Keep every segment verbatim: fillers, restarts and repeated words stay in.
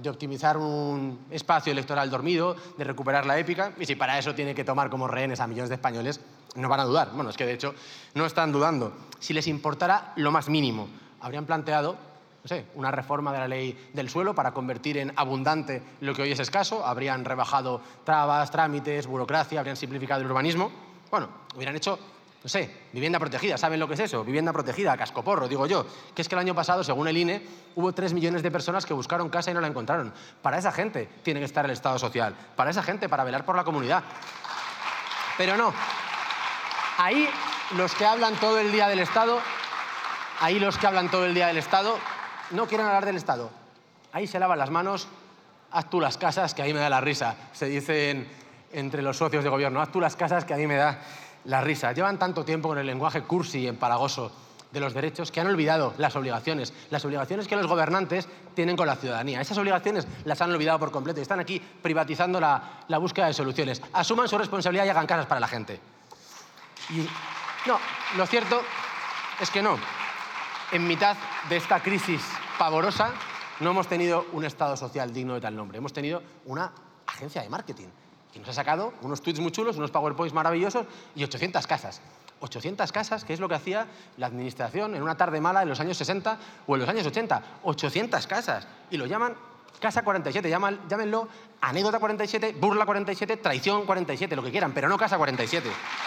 de optimizar un espacio electoral dormido, de recuperar la épica, y si para eso tiene que tomar como rehenes a millones de españoles, no van a dudar. Bueno, es que de hecho no están dudando. Si les importara lo más mínimo, habrían planteado, no sé, una reforma de la ley del suelo para convertir en abundante lo que hoy es escaso, habrían rebajado trabas, trámites, burocracia, habrían simplificado el urbanismo. Bueno, hubieran hecho, no sé, vivienda protegida. ¿Saben lo que es eso? Vivienda protegida, cascoporro, digo yo. Que es que el año pasado, según el I N E, hubo tres millones de personas que buscaron casa y no la encontraron. Para esa gente tiene que estar el Estado social. Para esa gente, para velar por la comunidad. Pero no. Ahí los que hablan todo el día del Estado, ahí los que hablan todo el día del Estado, no quieren hablar del Estado. Ahí se lavan las manos, haz tú las casas, que ahí me da la risa. Se dicen entre los socios de gobierno, haz tú las casas, que a mí me da la risa. Llevan tanto tiempo con el lenguaje cursi y empalagoso de los derechos que han olvidado las obligaciones. Las obligaciones que los gobernantes tienen con la ciudadanía. Esas obligaciones las han olvidado por completo y están aquí privatizando la, la búsqueda de soluciones. Asuman su responsabilidad y hagan casas para la gente. Y no, lo cierto es que no. En mitad de esta crisis pavorosa no hemos tenido un Estado social digno de tal nombre. Hemos tenido una agencia de marketing que nos ha sacado unos tweets muy chulos, unos PowerPoints maravillosos y ochocientas casas. ochocientas casas, que es lo que hacía la administración en una tarde mala en los años sesenta o en los años ochenta. ochocientas casas. Y lo llaman Casa cuarenta y siete. Llaman, llámenlo Anécdota cuarenta y siete, Burla cuarenta y siete, Traición cuarenta y siete, lo que quieran, pero no Casa cuarenta y siete.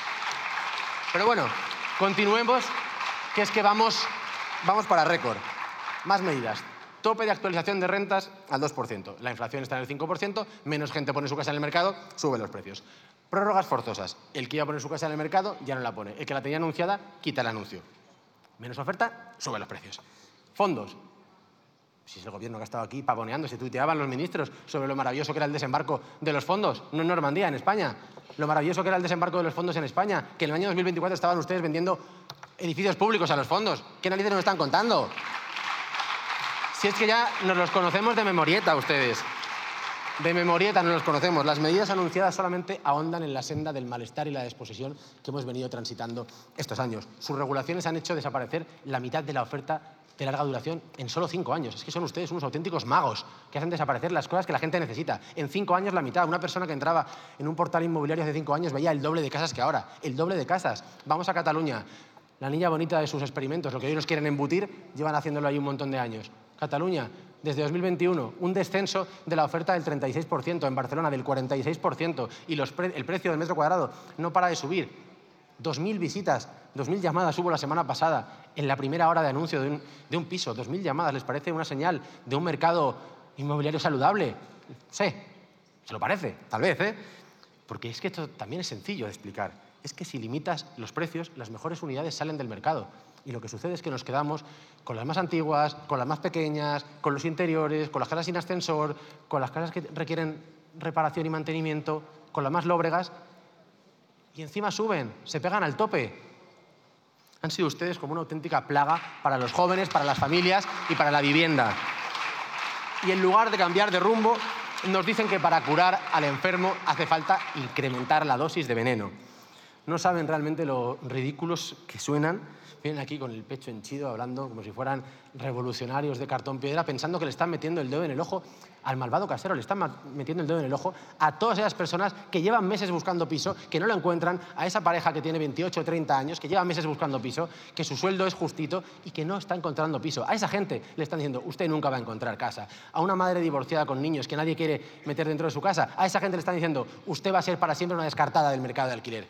Pero bueno, continuemos, que es que vamos... Vamos para récord. Más medidas. Tope de actualización de rentas al dos por ciento. La inflación está en el cinco por ciento, menos gente pone su casa en el mercado, sube los precios. Prórrogas forzosas. El que iba a poner su casa en el mercado ya no la pone. El que la tenía anunciada, quita el anuncio. Menos oferta, sube los precios. Fondos. Si es el gobierno que ha estado aquí pavoneando, se tuiteaban los ministros sobre lo maravilloso que era el desembarco de los fondos, no en Normandía, en España. Lo maravilloso que era el desembarco de los fondos en España, que en el año dos mil veinticuatro estaban ustedes vendiendo edificios públicos a los fondos. ¿Qué narices nos están contando? Si es que ya nos los conocemos de memorieta ustedes. De memorieta nos los conocemos. Las medidas anunciadas solamente ahondan en la senda del malestar y la desposesión que hemos venido transitando estos años. Sus regulaciones han hecho desaparecer la mitad de la oferta de larga duración en solo cinco años. Es que son ustedes unos auténticos magos que hacen desaparecer las cosas que la gente necesita. En cinco años la mitad. Una persona que entraba en un portal inmobiliario hace cinco años veía el doble de casas que ahora. El doble de casas. Vamos a Cataluña. La niña bonita de sus experimentos, lo que hoy nos quieren embutir, llevan haciéndolo ahí un montón de años. Cataluña, desde dos mil veintiuno, un descenso de la oferta del treinta y seis por ciento, en Barcelona del cuarenta y seis por ciento, y los pre el precio del metro cuadrado no para de subir. dos mil visitas, dos mil llamadas hubo la semana pasada en la primera hora de anuncio de un, de un piso. dos mil llamadas, ¿les parece una señal de un mercado inmobiliario saludable? Sí, se lo parece, tal vez, ¿eh? Porque es que esto también es sencillo de explicar. Es que si limitas los precios, las mejores unidades salen del mercado. Y lo que sucede es que nos quedamos con las más antiguas, con las más pequeñas, con los interiores, con las casas sin ascensor, con las casas que requieren reparación y mantenimiento, con las más lóbregas, y encima suben, se pegan al tope. Han sido ustedes como una auténtica plaga para los jóvenes, para las familias y para la vivienda. Y en lugar de cambiar de rumbo, nos dicen que para curar al enfermo hace falta incrementar la dosis de veneno. No saben realmente lo ridículos que suenan. Vienen aquí con el pecho henchido, hablando como si fueran revolucionarios de cartón piedra, pensando que le están metiendo el dedo en el ojo al malvado casero, le están metiendo el dedo en el ojo a todas esas personas que llevan meses buscando piso, que no lo encuentran, a esa pareja que tiene veintiocho o treinta años, que lleva meses buscando piso, que su sueldo es justito y que no está encontrando piso. A esa gente le están diciendo, usted nunca va a encontrar casa. A una madre divorciada con niños que nadie quiere meter dentro de su casa, a esa gente le están diciendo, usted va a ser para siempre una descartada del mercado de alquiler.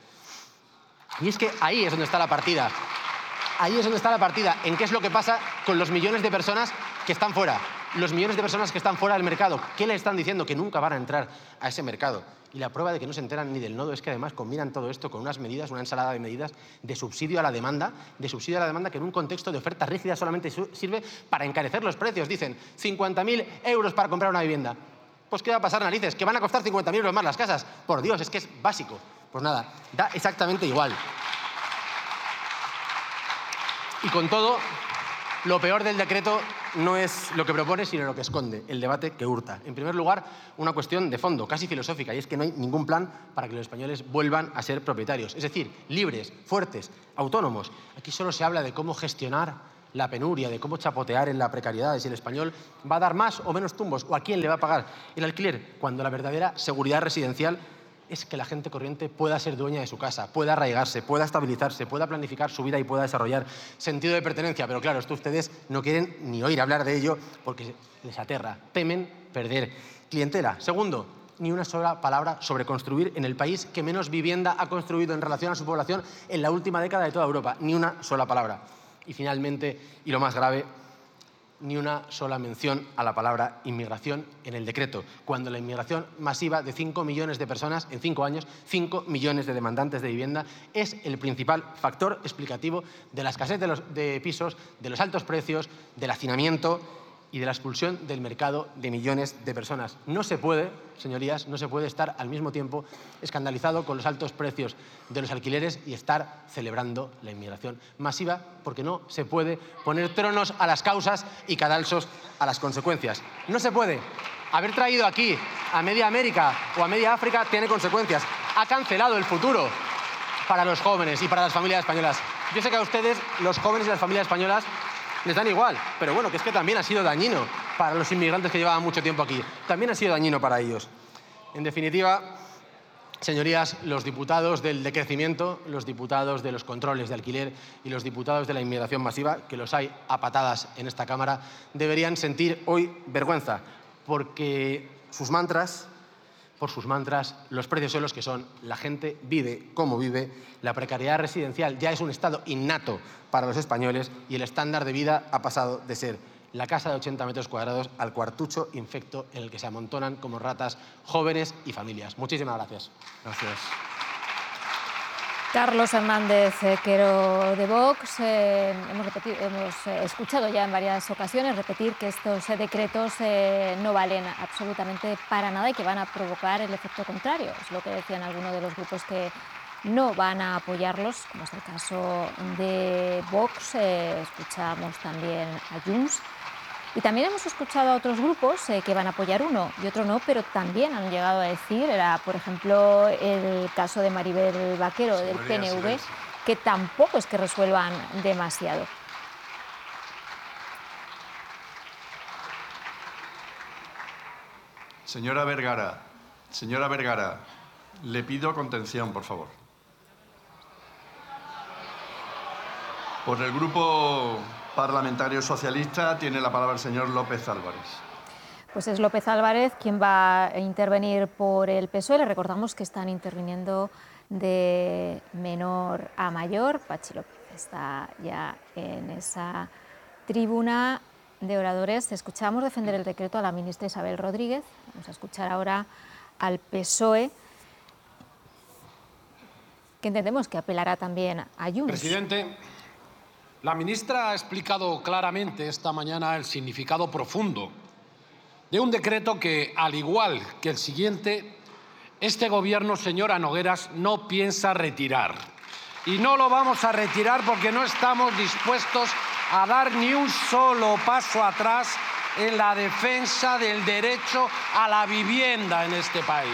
Y es que ahí es donde está la partida. Ahí es donde está la partida, en qué es lo que pasa con los millones de personas que están fuera. Los millones de personas que están fuera del mercado. ¿Qué le están diciendo? Que nunca van a entrar a ese mercado. Y la prueba de que no se enteran ni del nodo es que además combinan todo esto con unas medidas, una ensalada de medidas de subsidio a la demanda, de subsidio a la demanda que en un contexto de oferta rígida solamente sirve para encarecer los precios. Dicen, cincuenta mil euros para comprar una vivienda. Pues ¿qué va a pasar, narices? ¿Que van a costar cincuenta mil euros más las casas? Por Dios, es que es básico. Pues nada, da exactamente igual. Y con todo, lo peor del decreto no es lo que propone, sino lo que esconde, el debate que hurta. En primer lugar, una cuestión de fondo, casi filosófica, y es que no hay ningún plan para que los españoles vuelvan a ser propietarios. Es decir, libres, fuertes, autónomos. Aquí solo se habla de cómo gestionar la penuria, de cómo chapotear en la precariedad, de si el español va a dar más o menos tumbos o a quién le va a pagar el alquiler, cuando la verdadera seguridad residencial es que la gente corriente pueda ser dueña de su casa, pueda arraigarse, pueda estabilizarse, pueda planificar su vida y pueda desarrollar sentido de pertenencia. Pero claro, esto ustedes no quieren ni oír hablar de ello porque les aterra, temen perder clientela. Segundo, ni una sola palabra sobre construir en el país que menos vivienda ha construido en relación a su población en la última década de toda Europa. Ni una sola palabra. Y finalmente, y lo más grave, ni una sola mención a la palabra inmigración en el decreto, cuando la inmigración masiva de cinco millones de personas en cinco años, cinco millones de demandantes de vivienda, es el principal factor explicativo de la escasez de, los, de pisos, de los altos precios, del hacinamiento y de la expulsión del mercado de millones de personas. No se puede, señorías, no se puede estar al mismo tiempo escandalizado con los altos precios de los alquileres y estar celebrando la inmigración masiva, porque no se puede poner tronos a las causas y cadalsos a las consecuencias. No se puede. Haber traído aquí a media América o a media África tiene consecuencias. Ha cancelado el futuro para los jóvenes y para las familias españolas. Yo sé que a ustedes, los jóvenes y las familias españolas, les dan igual, pero bueno, que es que también ha sido dañino para los inmigrantes que llevaban mucho tiempo aquí. También ha sido dañino para ellos. En definitiva, señorías, los diputados del decrecimiento, los diputados de los controles de alquiler y los diputados de la inmigración masiva, que los hay a patadas en esta Cámara, deberían sentir hoy vergüenza, porque sus mantras, por sus mantras, los precios son los que son, la gente vive como vive, la precariedad residencial ya es un estado innato para los españoles y el estándar de vida ha pasado de ser la casa de ochenta metros cuadrados al cuartucho infecto en el que se amontonan como ratas jóvenes y familias. Muchísimas gracias. Gracias. Carlos Hernández Quero de Vox. Eh, hemos, repetido, hemos eh, escuchado ya en varias ocasiones repetir que estos eh, decretos eh, no valen absolutamente para nada y que van a provocar el efecto contrario. Es lo que decían algunos de los grupos que no van a apoyarlos, como es el caso de Vox. Eh, escuchamos también a Junts. Y también hemos escuchado a otros grupos eh, que van a apoyar uno y otro no, pero también han llegado a decir, era por ejemplo el caso de Maribel Vaquero del P N V, que tampoco es que resuelvan demasiado. Señora Vergara, señora Vergara, le pido contención, por favor. Por el Grupo Parlamentario Socialista tiene la palabra el señor López Álvarez. Pues es López Álvarez quien va a intervenir por el P S O E. Le recordamos que están interviniendo de menor a mayor. Pachi López está ya en esa tribuna de oradores. Escuchamos defender el decreto a la ministra Isabel Rodríguez. Vamos a escuchar ahora al P S O E, que entendemos que apelará también a Junts. Presidente, la ministra ha explicado claramente esta mañana el significado profundo de un decreto que, al igual que el siguiente, este Gobierno, señora Nogueras, no piensa retirar. Y no lo vamos a retirar porque no estamos dispuestos a dar ni un solo paso atrás en la defensa del derecho a la vivienda en este país.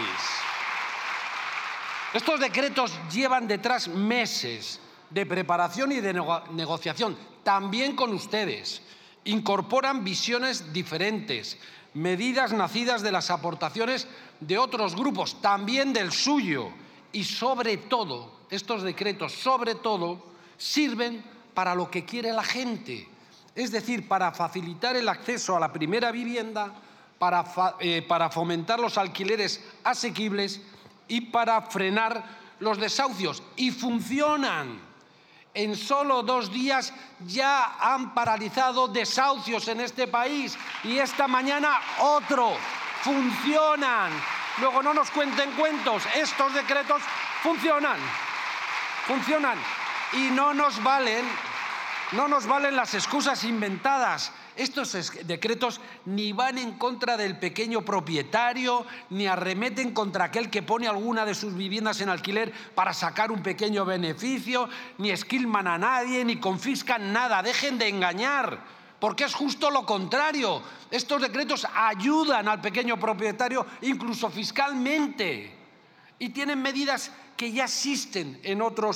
Estos decretos llevan detrás meses de preparación y de nego- negociación, también con ustedes. Incorporan visiones diferentes, medidas nacidas de las aportaciones de otros grupos, también del suyo. Y sobre todo, estos decretos, sobre todo, sirven para lo que quiere la gente. Es decir, para facilitar el acceso a la primera vivienda, para, fa- eh, para fomentar los alquileres asequibles y para frenar los desahucios. Y funcionan. En solo dos días ya han paralizado desahucios en este país y esta mañana otro. Funcionan. Luego no nos cuenten cuentos. Estos decretos funcionan. Funcionan. Y no nos valen, no nos valen las excusas inventadas. Estos decretos ni van en contra del pequeño propietario, ni arremeten contra aquel que pone alguna de sus viviendas en alquiler para sacar un pequeño beneficio, ni esquilman a nadie, ni confiscan nada. Dejen de engañar, porque es justo lo contrario. Estos decretos ayudan al pequeño propietario, incluso fiscalmente, y tienen medidas que ya existen en otros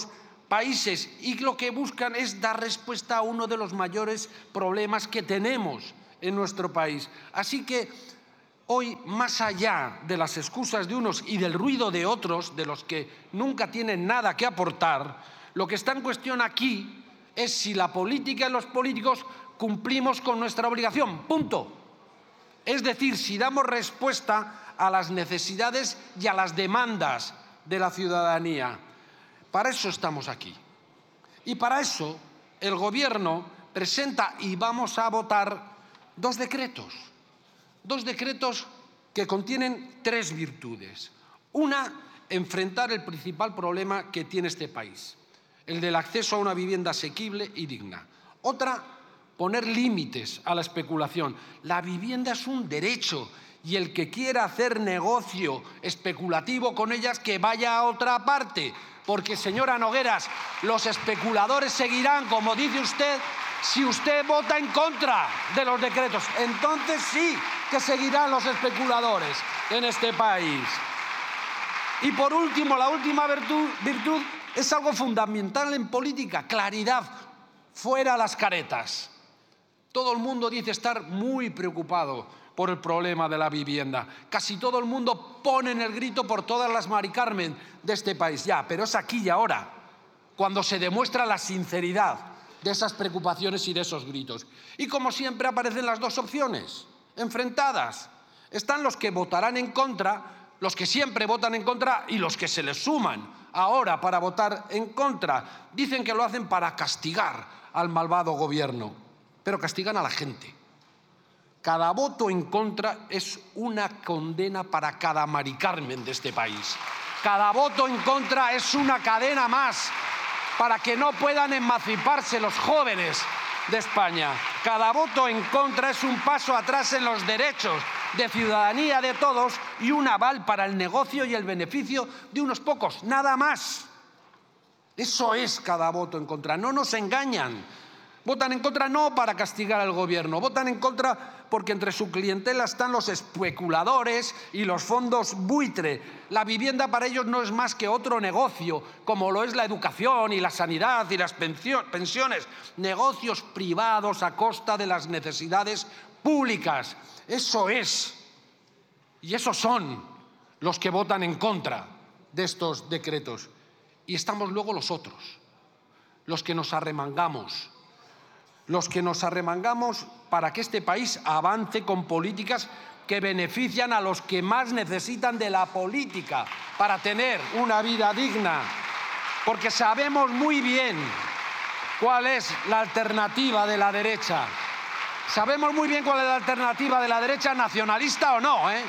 países y lo que buscan es dar respuesta a uno de los mayores problemas que tenemos en nuestro país. Así que hoy, más allá de las excusas de unos y del ruido de otros, de los que nunca tienen nada que aportar, lo que está en cuestión aquí es si la política y los políticos cumplimos con nuestra obligación. Punto. Es decir, si damos respuesta a las necesidades y a las demandas de la ciudadanía. Para eso estamos aquí. Y para eso el Gobierno presenta y vamos a votar dos decretos. Dos decretos que contienen tres virtudes. Una, enfrentar el principal problema que tiene este país, el del acceso a una vivienda asequible y digna. Otra, poner límites a la especulación. La vivienda es un derecho y el que quiera hacer negocio especulativo con ellas, que vaya a otra parte. Porque, señora Nogueras, los especuladores seguirán, como dice usted, si usted vota en contra de los decretos. Entonces sí que seguirán los especuladores en este país. Y por último, la última virtud, virtud es algo fundamental en política: claridad, fuera las caretas. Todo el mundo dice estar muy preocupado por el problema de la vivienda. Casi todo el mundo pone en el grito por todas las Mari Carmen de este país. Ya, pero es aquí y ahora cuando se demuestra la sinceridad de esas preocupaciones y de esos gritos. Y como siempre aparecen las dos opciones enfrentadas. Están los que votarán en contra, los que siempre votan en contra y los que se les suman ahora para votar en contra. Dicen que lo hacen para castigar al malvado gobierno, pero castigan a la gente. Cada voto en contra es una condena para cada Mari Carmen de este país. Cada voto en contra es una cadena más para que no puedan emanciparse los jóvenes de España. Cada voto en contra es un paso atrás en los derechos de ciudadanía de todos y un aval para el negocio y el beneficio de unos pocos, nada más. Eso es cada voto en contra. No nos engañan. Votan en contra no para castigar al gobierno, votan en contra porque entre su clientela están los especuladores y los fondos buitre. La vivienda para ellos no es más que otro negocio, como lo es la educación y la sanidad y las pensiones. Negocios privados a costa de las necesidades públicas. Eso es. Y esos son los que votan en contra de estos decretos. Y estamos luego los otros, los que nos arremangamos. Los que nos arremangamos para que este país avance con políticas que benefician a los que más necesitan de la política para tener una vida digna. Porque sabemos muy bien cuál es la alternativa de la derecha. Sabemos muy bien cuál es la alternativa de la derecha, nacionalista o no, ¿eh?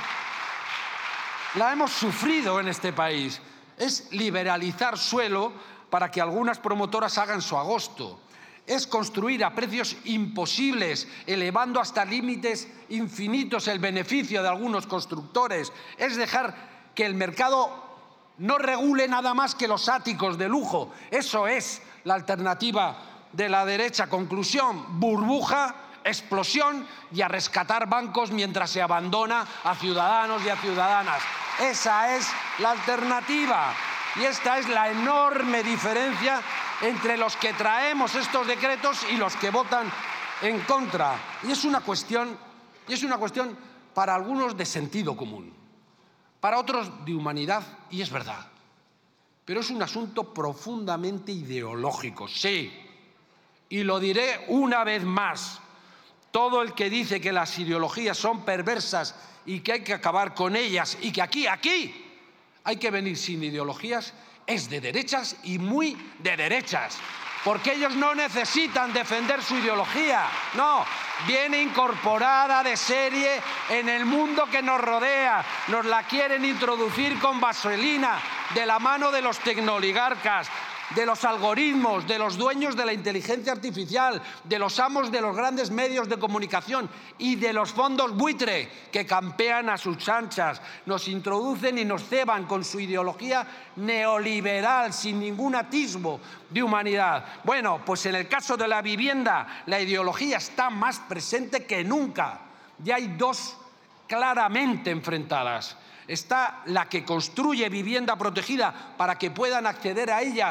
La hemos sufrido en este país. Es liberalizar suelo para que algunas promotoras hagan su agosto. Es construir a precios imposibles, elevando hasta límites infinitos el beneficio de algunos constructores. Es dejar que el mercado no regule nada más que los áticos de lujo. Eso es la alternativa de la derecha. Conclusión: burbuja, explosión y a rescatar bancos mientras se abandona a ciudadanos y a ciudadanas. Esa es la alternativa. Y esta es la enorme diferencia entre los que traemos estos decretos y los que votan en contra. Y es una cuestión, y es una cuestión para algunos de sentido común, para otros de humanidad, y es verdad. Pero es un asunto profundamente ideológico, sí. Y lo diré una vez más. Todo el que dice que las ideologías son perversas y que hay que acabar con ellas y que aquí, aquí, hay que venir sin ideologías, es de derechas y muy de derechas, porque ellos no necesitan defender su ideología, no, viene incorporada de serie en el mundo que nos rodea, nos la quieren introducir con vaselina, de la mano de los tecnooligarcas, de los algoritmos, de los dueños de la inteligencia artificial, de los amos de los grandes medios de comunicación y de los fondos buitre que campean a sus anchas. Nos introducen y nos ceban con su ideología neoliberal sin ningún atisbo de humanidad. Bueno, pues en el caso de la vivienda, la ideología está más presente que nunca. Ya hay dos claramente enfrentadas. Está la que construye vivienda protegida para que puedan acceder a ella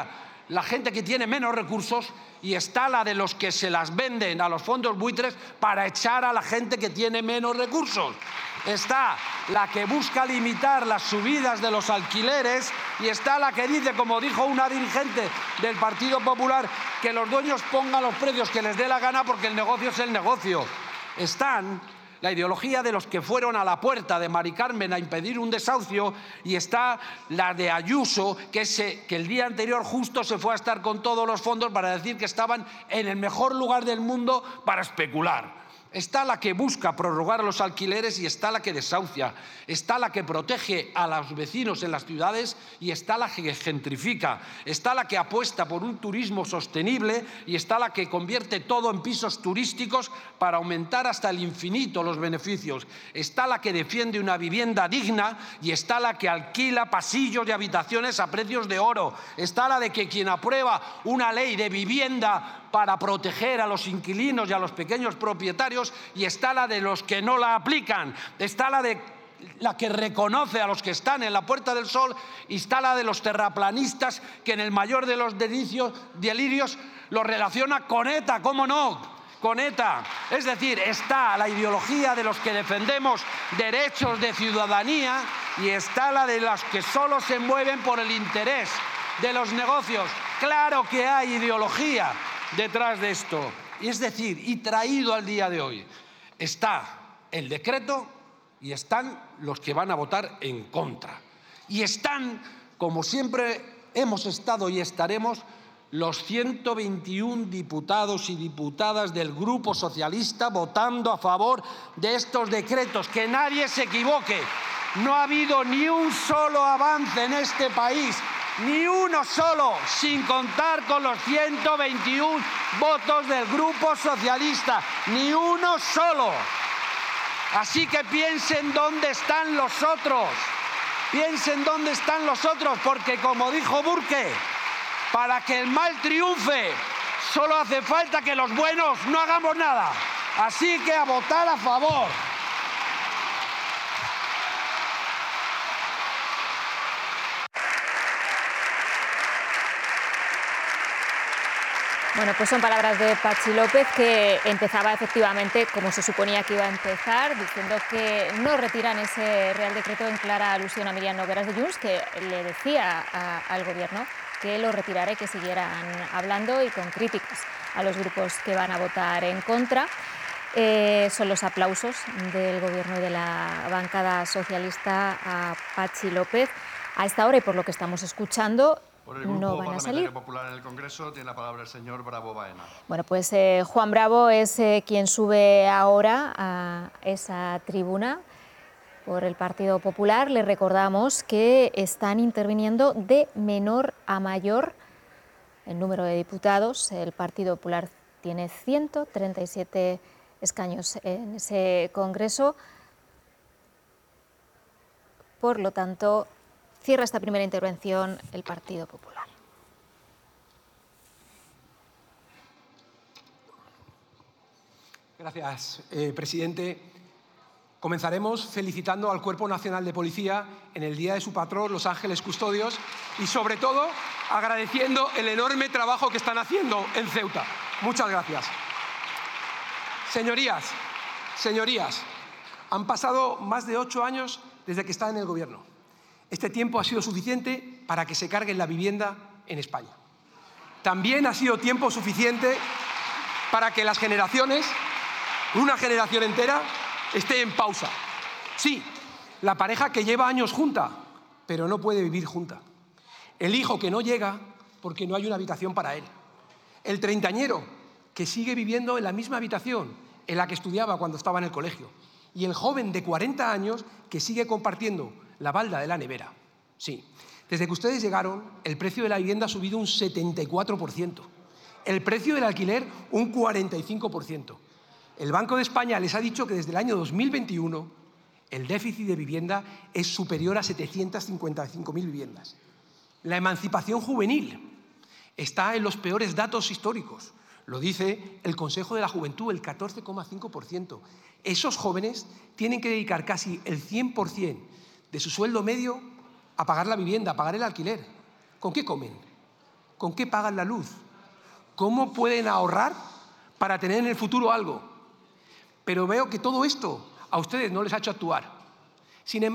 la gente que tiene menos recursos y está la de los que se las venden a los fondos buitres para echar a la gente que tiene menos recursos. Está la que busca limitar las subidas de los alquileres y está la que dice, como dijo una dirigente del Partido Popular, que los dueños pongan los precios que les dé la gana porque el negocio es el negocio. Están la ideología de los que fueron a la puerta de Mari Carmen a impedir un desahucio y está la de Ayuso, que, se, que el día anterior justo se fue a estar con todos los fondos para decir que estaban en el mejor lugar del mundo para especular. Está la que busca prorrogar los alquileres y está la que desahucia. Está la que protege a los vecinos en las ciudades y está la que gentrifica. Está la que apuesta por un turismo sostenible y está la que convierte todo en pisos turísticos para aumentar hasta el infinito los beneficios. Está la que defiende una vivienda digna y está la que alquila pasillos de habitaciones a precios de oro. Está la de que quien aprueba una ley de vivienda para proteger a los inquilinos y a los pequeños propietarios y está la de los que no la aplican. Está la de la que reconoce a los que están en la Puerta del Sol y está la de los terraplanistas que en el mayor de los delirios, delirios lo relaciona con ETA, ¿cómo no? Con ETA. Es decir, está la ideología de los que defendemos derechos de ciudadanía y está la de los que solo se mueven por el interés de los negocios. Claro que hay ideología detrás de esto. Y es decir, y traído al día de hoy, está el decreto y están los que van a votar en contra. Y están, como siempre hemos estado y estaremos, los ciento veintiún diputados y diputadas del Grupo Socialista votando a favor de estos decretos. Que nadie se equivoque, no ha habido ni un solo avance en este país, ni uno solo, sin contar con los ciento veintiún votos del Grupo Socialista, ni uno solo. Así que piensen dónde están los otros, piensen dónde están los otros, porque como dijo Burke, para que el mal triunfe, solo hace falta que los buenos no hagamos nada. Así que a votar a favor. Bueno, pues son palabras de Patxi López, que empezaba efectivamente como se suponía que iba a empezar, diciendo que no retiran ese Real Decreto, en clara alusión a Míriam Nogueras de Junts, que le decía a, al Gobierno que lo retirara y que siguieran hablando, y con críticas a los grupos que van a votar en contra. Eh, son los aplausos del Gobierno y de la bancada socialista a Patxi López. A esta hora, y por lo que estamos escuchando, por el Grupo no van a salir. Popular en el Congreso tiene la palabra el señor Bravo Baena. Bueno, pues eh, Juan Bravo es eh, quien sube ahora a esa tribuna por el Partido Popular. Le recordamos que están interviniendo de menor a mayor el número de diputados. El Partido Popular tiene ciento treinta y siete escaños en ese Congreso. Por lo tanto, cierra esta primera intervención el Partido Popular. Gracias, eh, presidente. Comenzaremos felicitando al Cuerpo Nacional de Policía en el día de su patrón, Los Ángeles Custodios, y sobre todo agradeciendo el enorme trabajo que están haciendo en Ceuta. Muchas gracias. Señorías, señorías, han pasado más de ocho años desde que está en el Gobierno. Este tiempo ha sido suficiente para que se carguen la vivienda en España. También ha sido tiempo suficiente para que las generaciones, una generación entera, esté en pausa. Sí, la pareja que lleva años junta, pero no puede vivir junta. El hijo que no llega porque no hay una habitación para él. El treintañero que sigue viviendo en la misma habitación en la que estudiaba cuando estaba en el colegio. Y el joven de cuarenta años que sigue compartiendo la balda de la nevera. Sí, desde que ustedes llegaron, el precio de la vivienda ha subido un setenta y cuatro por ciento. El precio del alquiler un cuarenta y cinco por ciento. El Banco de España les ha dicho que desde el año dos mil veintiuno el déficit de vivienda es superior a setecientas cincuenta y cinco mil viviendas. La emancipación juvenil está en los peores datos históricos. Lo dice el Consejo de la Juventud, el catorce coma cinco por ciento. Esos jóvenes tienen que dedicar casi el cien por ciento de su sueldo medio a pagar la vivienda, a pagar el alquiler. ¿Con qué comen? ¿Con qué pagan la luz? ¿Cómo pueden ahorrar para tener en el futuro algo? Pero veo que todo esto a ustedes no les ha hecho actuar. Sin embargo,